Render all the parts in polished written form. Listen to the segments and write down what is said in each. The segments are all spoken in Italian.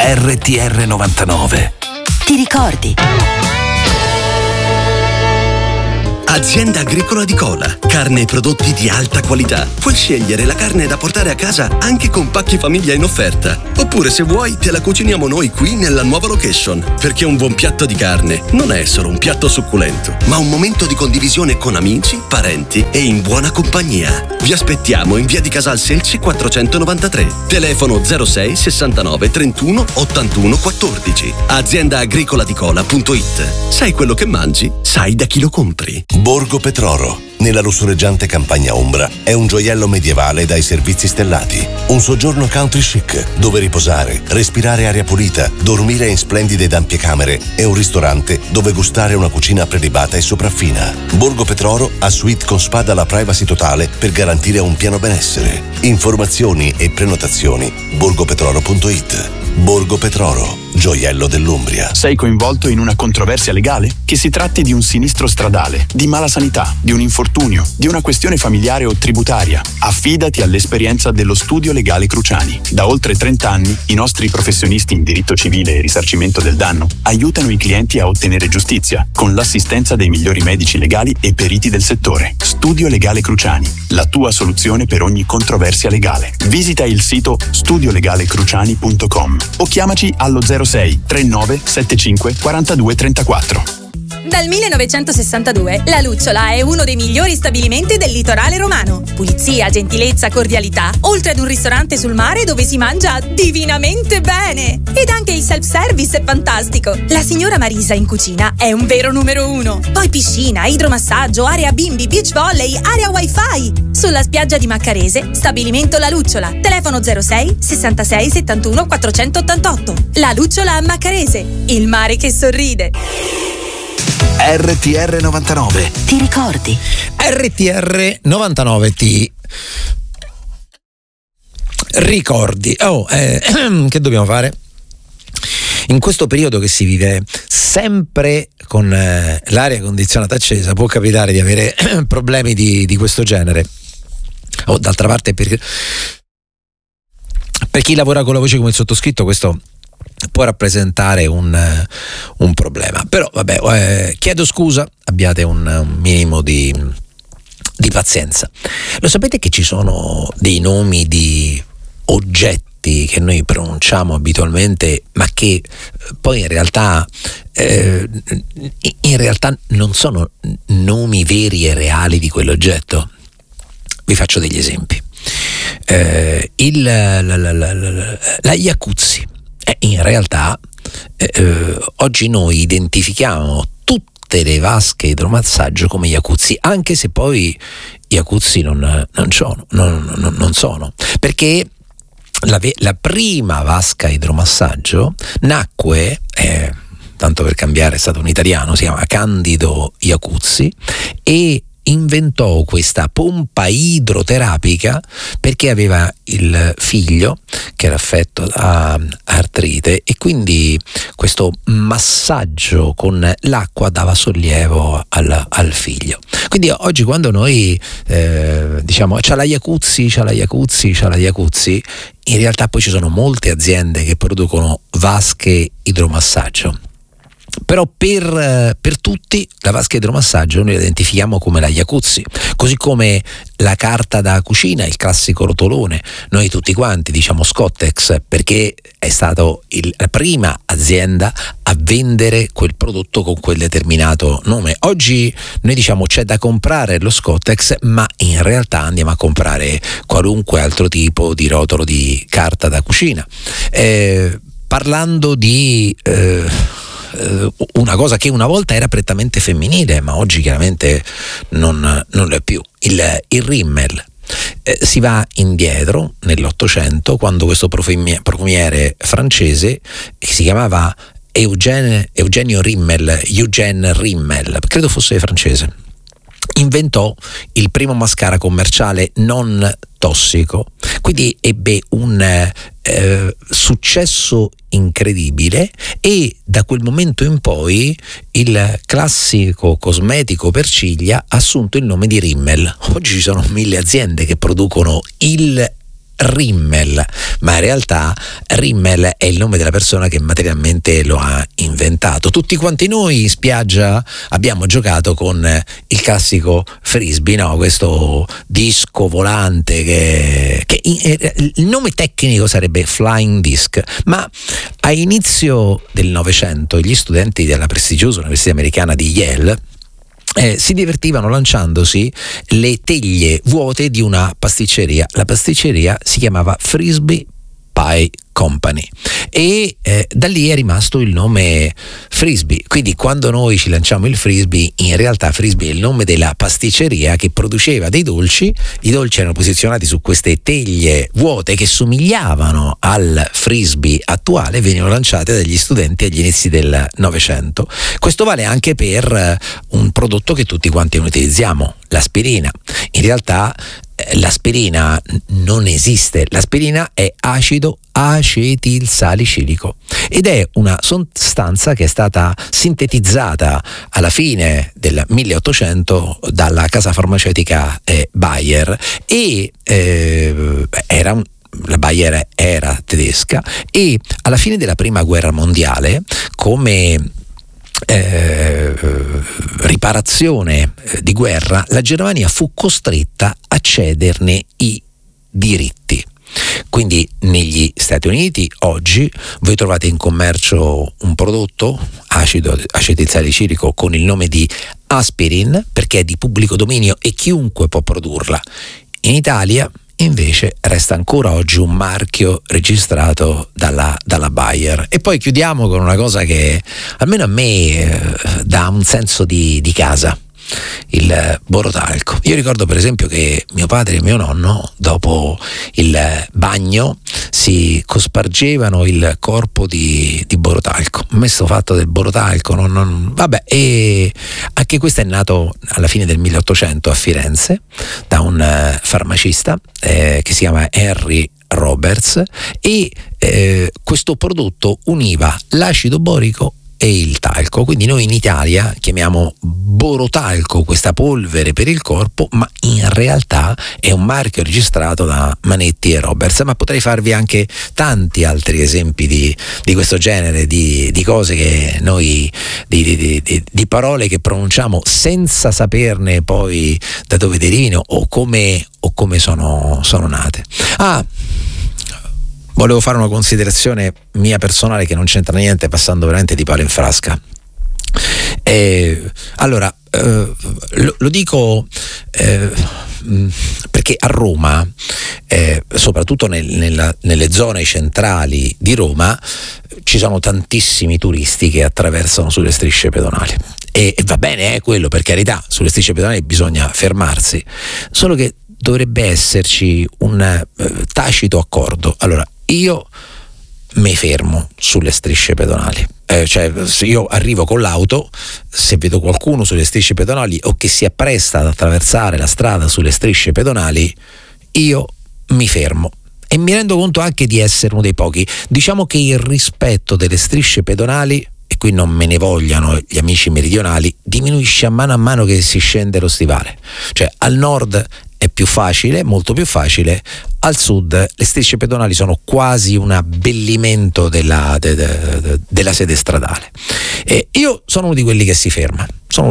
RTR 99. Ti ricordi? Azienda Agricola di Cola. Carne e prodotti di alta qualità. Puoi scegliere la carne da portare a casa anche con pacchi famiglia in offerta. Oppure, se vuoi, te la cuciniamo noi qui nella nuova location. Perché un buon piatto di carne non è solo un piatto succulento, ma un momento di condivisione con amici, parenti e in buona compagnia. Vi aspettiamo in via di Casal Selci 493. Telefono 06 69 31 81 14. AziendaagricolaDicola.it. Sai quello che mangi? Sai da chi lo compri. Borgo Petroro, nella lussureggiante campagna ombra, è un gioiello medievale dai servizi stellati. Un soggiorno country chic, dove riposare, respirare aria pulita, dormire in splendide ed ampie camere e un ristorante dove gustare una cucina prelibata e sopraffina. Borgo Petroro ha suite con spa dalla privacy totale per garantire un pieno benessere. Informazioni e prenotazioni borgopetroro.it. Borgo Petroro, gioiello dell'Umbria. Sei coinvolto in una controversia legale? Che si tratti di un sinistro stradale, di mala sanità, di un infortunio, di una questione familiare o tributaria, affidati all'esperienza dello Studio Legale Cruciani. Da oltre 30 anni i nostri professionisti in diritto civile e risarcimento del danno aiutano i clienti a ottenere giustizia con l'assistenza dei migliori medici legali e periti del settore. Studio Legale Cruciani, la tua soluzione per ogni controversia legale. Visita il sito studiolegalecruciani.com o chiamaci allo 06 39 75 42 34. Dal 1962 La Lucciola è uno dei migliori stabilimenti del litorale romano. Pulizia, gentilezza, cordialità, oltre ad un ristorante sul mare dove si mangia divinamente bene. Ed anche il self-service è fantastico. La signora Marisa in cucina è un vero numero uno. Poi piscina, idromassaggio, area bimbi, beach volley, area wifi. Sulla spiaggia di Maccarese, stabilimento La Lucciola. Telefono 06 66 71 488. La Lucciola a Maccarese, il mare che sorride. RTR 99. Ti ricordi? RTR 99 ti ricordi. Che dobbiamo fare? In questo periodo che si vive sempre con l'aria condizionata accesa, può capitare di avere problemi di questo genere. D'altra parte, per chi lavora con la voce come il sottoscritto, questo può rappresentare un problema. Però vabbè, chiedo scusa, abbiate un minimo di pazienza. Lo sapete che ci sono dei nomi di oggetti che noi pronunciamo abitualmente, ma che poi in realtà non sono nomi veri e reali di quell'oggetto? Vi faccio degli esempi. La jacuzzi. In realtà oggi noi identifichiamo tutte le vasche idromassaggio come jacuzzi, anche se poi jacuzzi non sono, perché la prima vasca idromassaggio nacque, tanto per cambiare, è stato un italiano, si chiama Candido Jacuzzi, e inventò questa pompa idroterapica perché aveva il figlio che era affetto da artrite, e quindi questo massaggio con l'acqua dava sollievo al figlio. Quindi oggi, quando noi diciamo c'ha la jacuzzi, in realtà poi ci sono molte aziende che producono vasche idromassaggio. Però per tutti la vasca idromassaggio noi la identifichiamo come la jacuzzi, così come la carta da cucina, il classico rotolone. Noi tutti quanti diciamo Scottex perché è stato la prima azienda a vendere quel prodotto con quel determinato nome. Oggi noi diciamo c'è da comprare lo Scottex, ma in realtà andiamo a comprare qualunque altro tipo di rotolo di carta da cucina. Parlando di una cosa che una volta era prettamente femminile, ma oggi chiaramente non lo è più, il Rimmel. Si va indietro nell'Ottocento, quando questo profumiere francese, che si chiamava Eugène Rimmel, credo fosse francese, inventò il primo mascara commerciale non tossico, quindi ebbe un successo incredibile, e da quel momento in poi il classico cosmetico per ciglia ha assunto il nome di Rimmel. Oggi ci sono 1000 aziende che producono il Rimmel, ma in realtà Rimmel è il nome della persona che materialmente lo ha inventato. Tutti quanti noi in spiaggia abbiamo giocato con il classico frisbee, no? Questo disco volante che il nome tecnico sarebbe flying disc, ma a inizio del Novecento gli studenti della prestigiosa Università Americana di Yale si divertivano lanciandosi le teglie vuote di una pasticceria. La pasticceria si chiamava Frisbee Pie Company e da lì è rimasto il nome frisbee. Quindi quando noi ci lanciamo il frisbee, in realtà frisbee è il nome della pasticceria che produceva dei dolci. I dolci erano posizionati su queste teglie vuote che somigliavano al frisbee attuale, venivano lanciate dagli studenti agli inizi del Novecento. Questo vale anche per un prodotto che tutti quanti utilizziamo, l'aspirina. In realtà l'aspirina non esiste, l'aspirina è acido acetilsalicilico ed è una sostanza che è stata sintetizzata alla fine del 1800 dalla casa farmaceutica Bayer e la Bayer era tedesca, e alla fine della prima guerra mondiale, come riparazione di guerra, la Germania fu costretta a cederne i diritti. Quindi negli Stati Uniti oggi voi trovate in commercio un prodotto acido acetilsalicilico con il nome di aspirin, perché è di pubblico dominio e chiunque può produrla. In Italia invece resta ancora oggi un marchio registrato dalla Bayer. E poi chiudiamo con una cosa che almeno a me dà un senso di casa: il borotalco. Io ricordo per esempio che mio padre e mio nonno dopo il bagno si cospargevano il corpo di borotalco. A me sto fatto del borotalco vabbè, e anche questo è nato alla fine del 1800 a Firenze da un farmacista che si chiama Henry Roberts, e questo prodotto univa l'acido borico e il talco. Quindi noi in Italia chiamiamo borotalco questa polvere per il corpo, ma in realtà è un marchio registrato da Manetti e Roberts. Ma potrei farvi anche tanti altri esempi di questo genere, di cose che noi di parole che pronunciamo senza saperne poi da dove derivino o come sono nate. Volevo fare una considerazione mia personale che non c'entra niente, passando veramente di palo in frasca. Allora, lo dico perché a Roma, soprattutto nelle zone centrali di Roma, ci sono tantissimi turisti che attraversano sulle strisce pedonali. E va bene quello, per carità, sulle strisce pedonali bisogna fermarsi, solo che dovrebbe esserci un tacito accordo. Allora, io mi fermo sulle strisce pedonali, cioè se io arrivo con l'auto, se vedo qualcuno sulle strisce pedonali o che si appresta ad attraversare la strada sulle strisce pedonali, io mi fermo e mi rendo conto anche di essere uno dei pochi. Diciamo che il rispetto delle strisce pedonali, e qui non me ne vogliano gli amici meridionali, diminuisce a mano che si scende lo stivale. Cioè al nord è più facile, molto più facile, al sud le strisce pedonali sono quasi un abbellimento della sede stradale. E io sono uno di quelli che si ferma,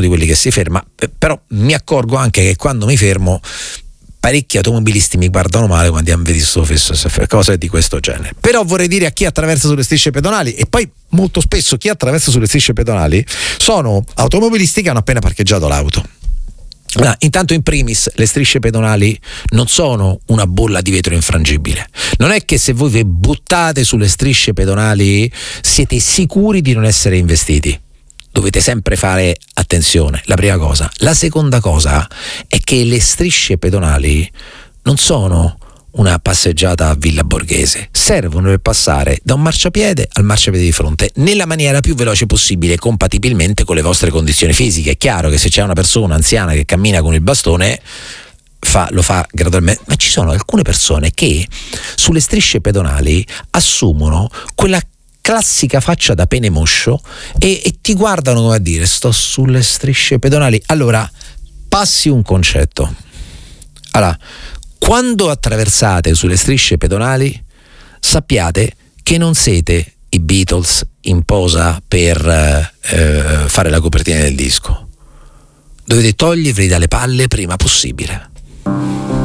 però mi accorgo anche che quando mi fermo parecchi automobilisti mi guardano male quando hanno visto cose di questo genere. Però vorrei dire a chi attraversa sulle strisce pedonali, e poi molto spesso chi attraversa sulle strisce pedonali sono automobilisti che hanno appena parcheggiato l'auto. Intanto, in primis, le strisce pedonali non sono una bolla di vetro infrangibile. Non è che se voi vi buttate sulle strisce pedonali siete sicuri di non essere investiti. Dovete sempre fare attenzione, la prima cosa. La seconda cosa è che le strisce pedonali non sono una passeggiata a Villa Borghese, servono per passare da un marciapiede al marciapiede di fronte nella maniera più veloce possibile, compatibilmente con le vostre condizioni fisiche. È chiaro che se c'è una persona anziana che cammina con il bastone lo fa gradualmente, ma ci sono alcune persone che sulle strisce pedonali assumono quella classica faccia da pene moscio e ti guardano come a dire: sto sulle strisce pedonali. Allora, passi un concetto. Allora, Quando attraversate sulle strisce pedonali, sappiate che non siete i Beatles in posa per fare la copertina del disco. Dovete togliervi dalle palle prima possibile.